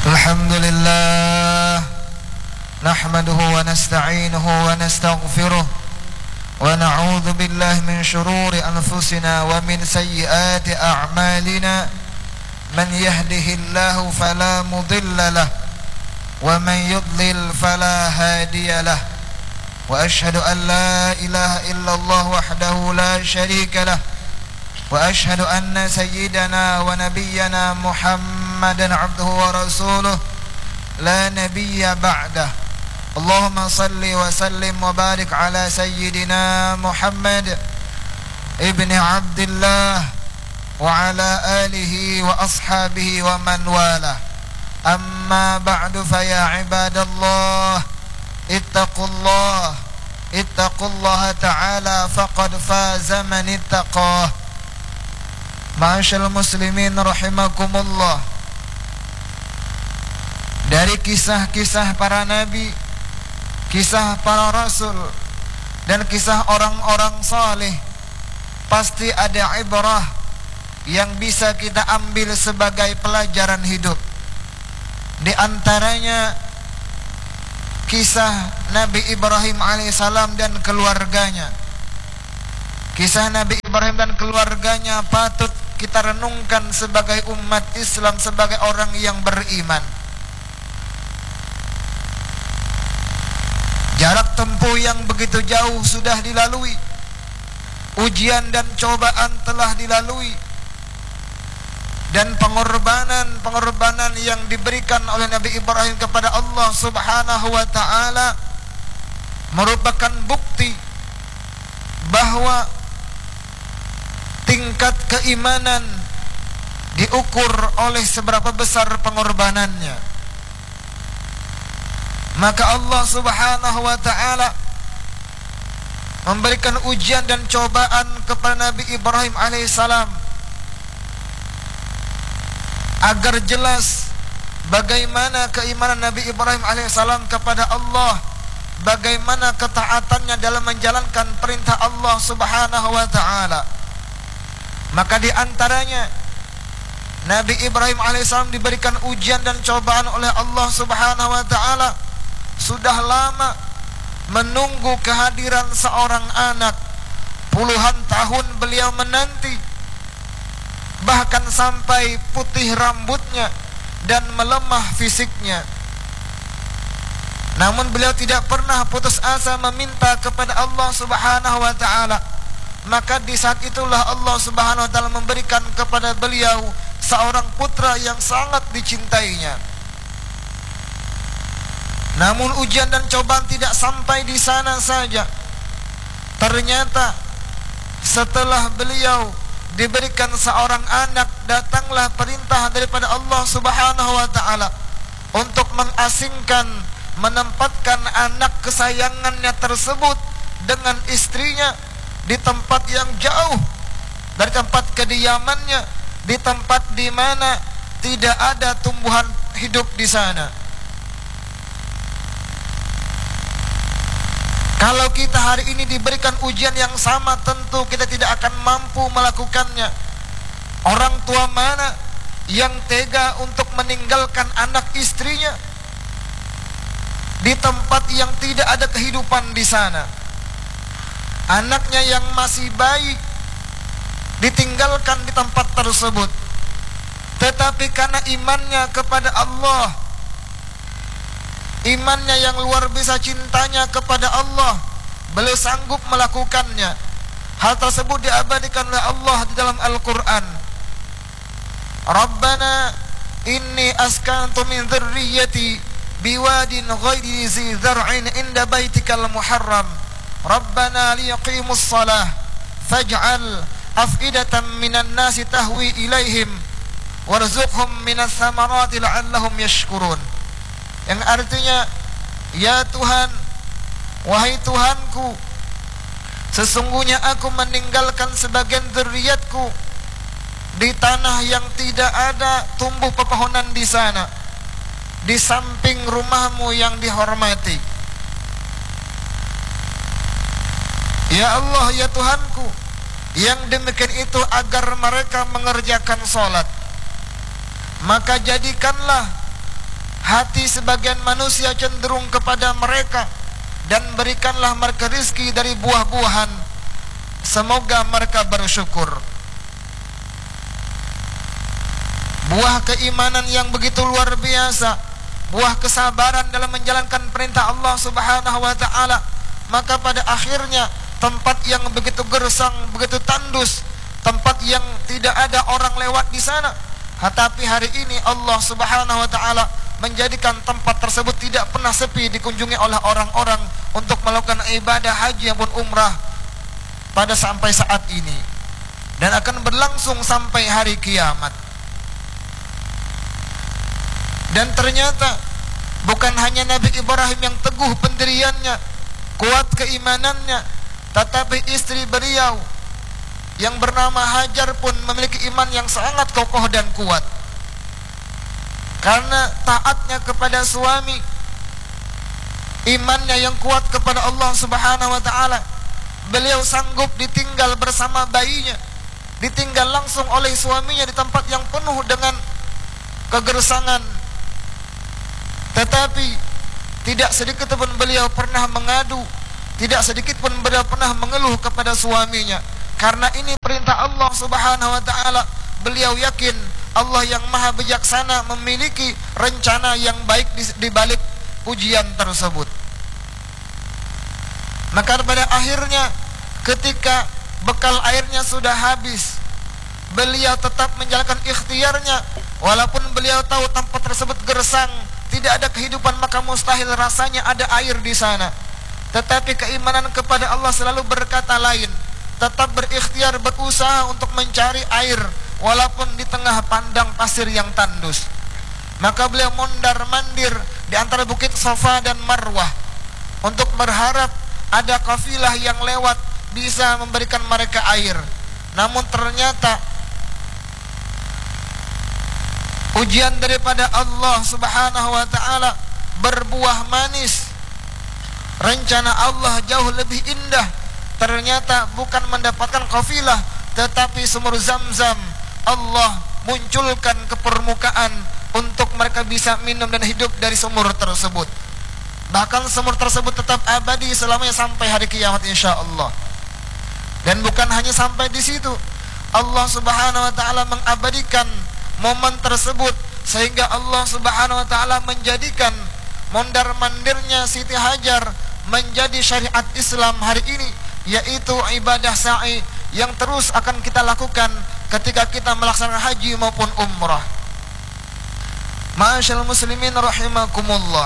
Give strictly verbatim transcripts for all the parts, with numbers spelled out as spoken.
Alhamdulillah, nahmaduhu wa nasta'inuhu wa nastaghfiruh wa na'udzu billahi min shururi anfusina wa min sayyiati a'malina. Man yahdihillahu fala mudilla lahu wa man yudlil fala hadiya lahu. Wa ashhadu an la ilaha illallah wahdahu la syarika lahu wa ashhadu anna sayyidana wa nabiyyana Muhammadan abduhu wa rasuluh la nabiyya ba'dah. Allahumma salli wa sallim wa barik ala sayyidina Muhammad ibni Abdillah wa ala alihi wa ashabihi wa man walah. Amma ba'du, fa ya ibadallah ittaqullah ittaqullaha ta'ala faqad faza man ittaqah. Ma'asyal muslimin rahimakumullah. Dari kisah-kisah para nabi, kisah para rasul, dan kisah orang-orang saleh, pasti ada ibrah yang bisa kita ambil sebagai pelajaran hidup. Di antaranya kisah Nabi Ibrahim alaihissalam dan keluarganya. Kisah Nabi Ibrahim dan keluarganya patut kita renungkan sebagai umat Islam, sebagai orang yang beriman. Jarak tempuh yang begitu jauh sudah dilalui, ujian dan cobaan telah dilalui, dan pengorbanan-pengorbanan yang diberikan oleh Nabi Ibrahim kepada Allah Subhanahu wa ta'ala merupakan bukti bahwa tingkat keimanan diukur oleh seberapa besar pengorbanannya. Maka Allah Subhanahu wa ta'ala memberikan ujian dan cobaan kepada Nabi Ibrahim alaihissalam agar jelas bagaimana keimanan Nabi Ibrahim alaihissalam kepada Allah, bagaimana ketaatannya dalam menjalankan perintah Allah Subhanahu wa ta'ala. Maka di antaranya Nabi Ibrahim alaihissalam diberikan ujian dan cobaan oleh Allah Subhanahu wa ta'ala. Sudah lama menunggu kehadiran seorang anak, puluhan tahun beliau menanti, bahkan sampai putih rambutnya dan melemah fisiknya. Namun beliau tidak pernah putus asa meminta kepada Allah Subhanahu wa ta'ala. Maka di saat itulah Allah Subhanahu wa ta'ala memberikan kepada beliau seorang putra yang sangat dicintainya. Namun ujian dan cobaan tidak sampai di sana saja. Ternyata setelah beliau diberikan seorang anak, datanglah perintah daripada Allah Subhanahu wa ta'ala untuk mengasingkan, menempatkan anak kesayangannya tersebut dengan istrinya di tempat yang jauh dari tempat kediamannya, di tempat di mana tidak ada tumbuhan hidup di sana. Kalau kita hari ini diberikan ujian yang sama, tentu kita tidak akan mampu melakukannya. Orang tua mana yang tega untuk meninggalkan anak istrinya di tempat yang tidak ada kehidupan di sana? Anaknya yang masih bayi ditinggalkan di tempat tersebut, tetapi karena imannya kepada Allah, imannya yang luar biasa, cintanya kepada Allah, beliau sanggup melakukannya. Hal tersebut diabadikan oleh Allah di dalam Al-Quran. Rabbana inni askantu min dzurriyyati biwadin ghairi zi zar'in inda baitikal muharram Rabbana liyaqimus salah faj'al af'idatan minan nasi tahwi ilaihim warzuqhum minas samarati la'allahum yashkurun. Yang artinya, ya Tuhan, wahai Tuhanku, sesungguhnya aku meninggalkan sebagian dzurriyyatku di tanah yang tidak ada tumbuh pepohonan di sana, di samping rumahmu yang dihormati. Ya Allah, ya Tuhanku, yang demikian itu agar mereka mengerjakan salat, maka jadikanlah hati sebagian manusia cenderung kepada mereka, dan berikanlah mereka rizki dari buah-buahan. Semoga mereka bersyukur. Buah keimanan yang begitu luar biasa, buah kesabaran dalam menjalankan perintah Allah Subhanahu wa ta'ala. Maka pada akhirnya tempat yang begitu gersang, begitu tandus, tempat yang tidak ada orang lewat di sana, tetapi hari ini Allah Subhanahu wa ta'ala menjadikan tempat tersebut tidak pernah sepi dikunjungi oleh orang-orang untuk melakukan ibadah haji maupun umrah pada sampai saat ini, dan akan berlangsung sampai hari kiamat. Dan ternyata bukan hanya Nabi Ibrahim yang teguh pendiriannya, kuat keimanannya, tetapi istri beliau yang bernama Hajar pun memiliki iman yang sangat kokoh dan kuat. Karena taatnya kepada suami, imannya yang kuat kepada Allah Subhanahu wa ta'ala, beliau sanggup ditinggal bersama bayinya, ditinggal langsung oleh suaminya di tempat yang penuh dengan kegersangan. Tetapi tidak sedikit pun beliau pernah mengadu, tidak sedikit pun beliau pernah mengeluh kepada suaminya. Karena ini perintah Allah Subhanahu wa ta'ala. Beliau yakin Allah yang maha bijaksana memiliki rencana yang baik di, di balik ujian tersebut. Maka pada akhirnya ketika bekal airnya sudah habis, beliau tetap menjalankan ikhtiarnya. Walaupun beliau tahu tempat tersebut gersang, tidak ada kehidupan, maka mustahil rasanya ada air di sana. Tetapi keimanan kepada Allah selalu berkata lain. Tetap berikhtiar, berusaha untuk mencari air walaupun di tengah padang pasir yang tandus. Maka beliau mondar-mandir di antara bukit Safa dan Marwah untuk berharap ada kafilah yang lewat bisa memberikan mereka air. Namun ternyata ujian daripada Allah Subhanahu wa ta'ala berbuah manis. Rencana Allah jauh lebih indah. Ternyata bukan mendapatkan kafilah, tetapi sumur Zam-Zam Allah munculkan ke permukaan untuk mereka bisa minum dan hidup dari sumur tersebut. Bahkan sumur tersebut tetap abadi selamanya sampai hari kiamat insyaallah. Dan bukan hanya sampai di situ, Allah Subhanahu wa ta'ala mengabadikan momen tersebut sehingga Allah Subhanahu wa ta'ala menjadikan mondar-mandirnya Siti Hajar menjadi syariat Islam hari ini, yaitu ibadah sa'i yang terus akan kita lakukan ketika kita melaksanakan haji maupun umrah. Ma'asyiral muslimin rahimakumullah.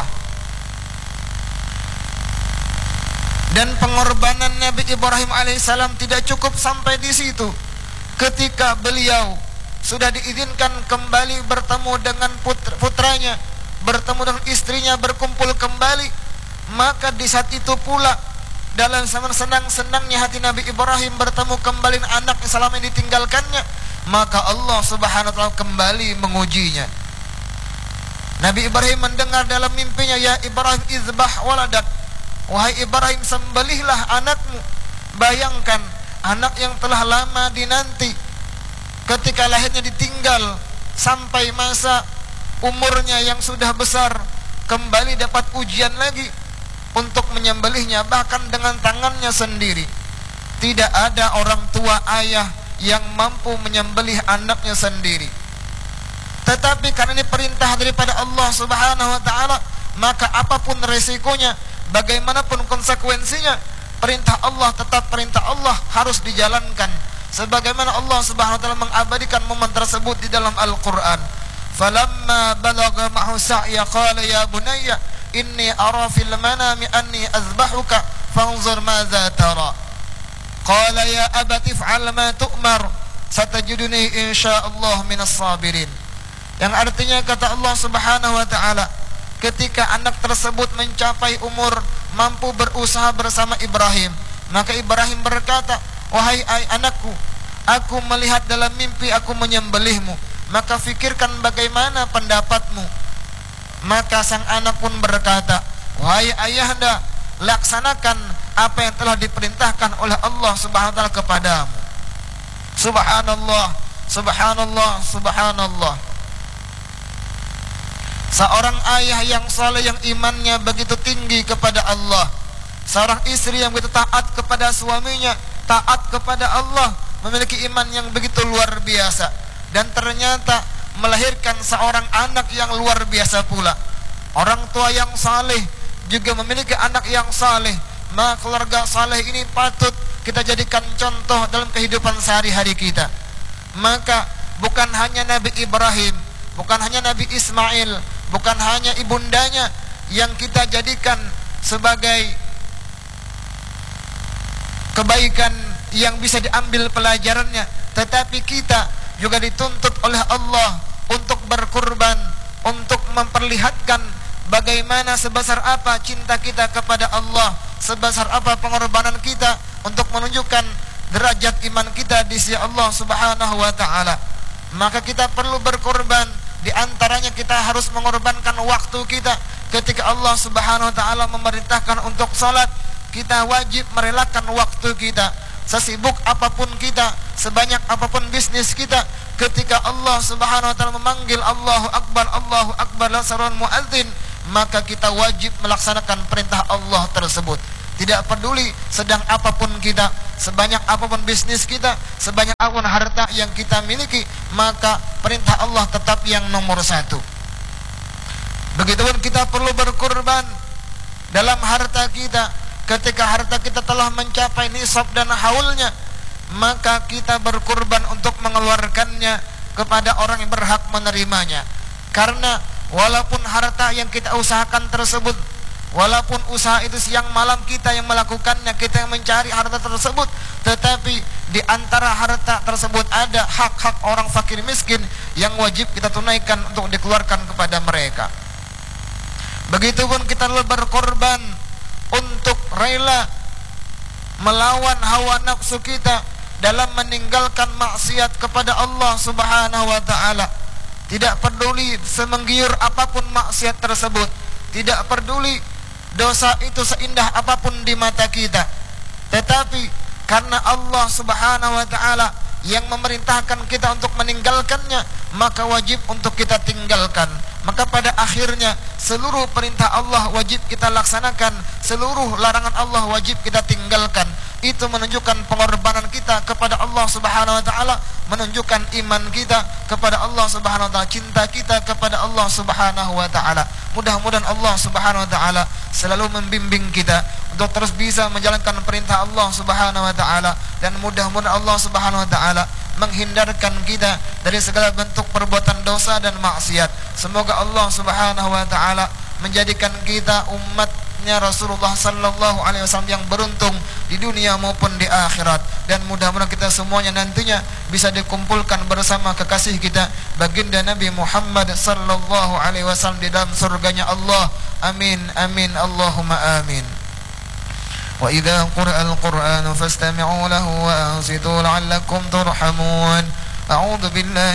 Dan pengorbanan Nabi Ibrahim alaihissalam tidak cukup sampai di situ. Ketika beliau sudah diizinkan kembali bertemu dengan putra, putranya, bertemu dengan istrinya, berkumpul kembali, maka di saat itu pula dalam senang-senangnya hati Nabi Ibrahim bertemu kembali anak yang selama ini ditinggalkannya, maka Allah Subhanahu wa ta'ala kembali mengujinya. Nabi Ibrahim mendengar dalam mimpinya, ya Ibrahim izbah waladak, wahai Ibrahim sembelihlah anakmu. Bayangkan anak yang telah lama dinanti, ketika lahirnya ditinggal sampai masa umurnya yang sudah besar, kembali dapat ujian lagi untuk menyembelihnya, bahkan dengan tangannya sendiri. Tidak ada orang tua ayah yang mampu menyembelih anaknya sendiri. Tetapi karena ini perintah daripada Allah Subhanahu wa ta'ala, maka apapun resikonya, bagaimanapun konsekuensinya, perintah Allah tetap perintah Allah, harus dijalankan. Sebagaimana Allah Subhanahu wa ta'ala mengabadikan momen tersebut di dalam Al-Quran. Falamma balagha ma'hu sa'ya qala ya bunayya inni ara fil manami anni azbahuka fanzur madza tara. Qala ya abati if'al ma tu'mar satajiduni insyaallah minas sabirin. Yang artinya kata Allah Subhanahu wa ta'ala, ketika anak tersebut mencapai umur mampu berusaha bersama Ibrahim, maka Ibrahim berkata, wahai anakku, aku melihat dalam mimpi aku menyembelihmu, maka fikirkan bagaimana pendapatmu. Maka sang anak pun berkata, wahai ayahanda, laksanakan apa yang telah diperintahkan oleh Allah Subhanahu wa ta'ala kepadamu. Subhanallah, subhanallah, subhanallah. seorang ayah yang saleh yang imannya begitu tinggi kepada Allah, seorang istri yang begitu taat kepada suaminya, taat kepada Allah, memiliki iman yang begitu luar biasa, dan ternyata melahirkan seorang anak yang luar biasa pula. Orang tua yang saleh juga memiliki anak yang saleh, maka keluarga saleh ini patut kita jadikan contoh dalam kehidupan sehari-hari kita. Maka bukan hanya Nabi Ibrahim, bukan hanya Nabi Ismail, bukan hanya ibundanya yang kita jadikan sebagai kebaikan yang bisa diambil pelajarannya, tetapi kita juga dituntut oleh Allah untuk berkurban, untuk memperlihatkan bagaimana sebesar apa cinta kita kepada Allah, sebesar apa pengorbanan kita untuk menunjukkan derajat iman kita di sisi Allah Subhanahu wa taala. Maka kita perlu berkorban. Di antaranya kita harus mengorbankan waktu kita. Ketika Allah Subhanahu wa taala memerintahkan untuk salat, kita wajib merelakan waktu kita. Sesibuk apapun kita, sebanyak apapun bisnis kita, ketika Allah Subhanahu wa taala memanggil Allahu Akbar, Allahu Akbar la saron muadzin, maka kita wajib melaksanakan perintah Allah tersebut. Tidak peduli sedang apapun kita, sebanyak apapun bisnis kita, sebanyak apapun harta yang kita miliki, maka perintah Allah tetap yang nomor satu. Begitupun kita perlu berkorban dalam harta kita. Ketika harta kita telah mencapai nisab dan haulnya, maka kita berkorban untuk mengeluarkannya kepada orang yang berhak menerimanya. Karena walaupun harta yang kita usahakan tersebut, walaupun usaha itu siang malam kita yang melakukannya, kita yang mencari harta tersebut, tetapi di antara harta tersebut ada hak-hak orang fakir miskin yang wajib kita tunaikan untuk dikeluarkan kepada mereka. Begitupun kita berkorban untuk rela melawan hawa nafsu kita dalam meninggalkan maksiat kepada Allah Subhanahu wa taala. Tidak peduli semenggiur apapun maksiat tersebut, tidak peduli dosa itu seindah apapun di mata kita, tetapi karena Allah Subhanahu wa taala yang memerintahkan kita untuk meninggalkannya, maka wajib untuk kita tinggalkan. Maka pada akhirnya seluruh perintah Allah wajib kita laksanakan, seluruh larangan Allah wajib kita tinggalkan. Itu menunjukkan pengorbanan kita kepada Allah Subhanahu wa taala, menunjukkan iman kita kepada Allah Subhanahu wa taala, cinta kita kepada Allah Subhanahu wa taala. Mudah-mudahan Allah Subhanahu wa taala selalu membimbing kita untuk terus bisa menjalankan perintah Allah Subhanahu wa taala, dan mudah-mudahan Allah Subhanahu wa taala menghindarkan kita dari segala bentuk perbuatan dosa dan maksiat. Semoga Allah Subhanahu wa taala menjadikan kita umatnya Rasulullah sallallahu alaihi wasallam yang beruntung di dunia maupun di akhirat, dan mudah-mudahan kita semuanya nantinya bisa dikumpulkan bersama kekasih kita baginda Nabi Muhammad sallallahu alaihi wasallam di dalam surganya Allah. Amin amin Allahumma amin. Wa idza qura'al qur'anu fastami'u lahu wa ansitu la'allakum turhamun. A'udzu billahi